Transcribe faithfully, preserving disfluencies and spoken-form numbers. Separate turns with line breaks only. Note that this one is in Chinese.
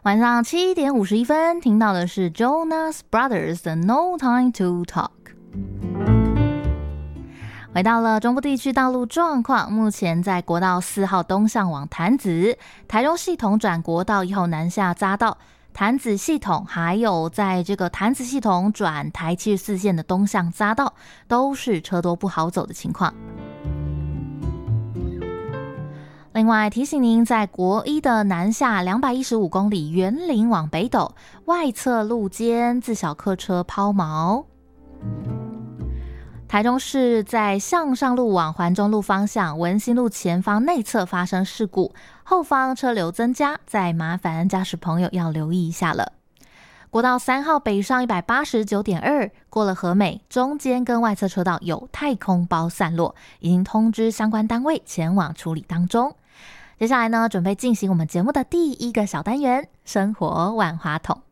晚上七点五十一分，听到的是 Jonas Brothers 的 No Time to Talk。回到了中部地区道路状况，目前在国道四号东向往潭子，台中系统转国道以后南下匝道，潭子系统还有在这个潭子系统转台七十四线的东向匝道，都是车多不好走的情况。另外提醒您，在国一的南下两百一十五公里园林往北斗外侧路肩自小客车抛锚。台中市在向上路往环中路方向文心路前方内侧发生事故，后方车流增加，再麻烦驾驶朋友要留意一下了。国道三号北上 一百八十九点二 过了和美，中间跟外侧车道有太空包散落，已经通知相关单位前往处理当中。接下来呢，准备进行我们节目的第一个小单元，生活万花筒。